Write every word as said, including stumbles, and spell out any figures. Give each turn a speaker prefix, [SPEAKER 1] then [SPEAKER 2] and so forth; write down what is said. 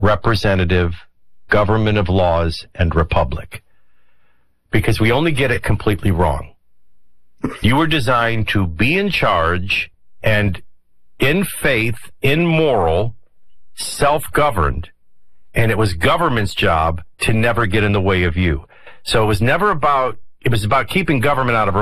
[SPEAKER 1] representative government of laws and republic. Because we only get it completely wrong. You were designed to be in charge and in faith, in moral, self-governed, and it was government's job to never get in the way of you. So it was never about, it was about keeping government out of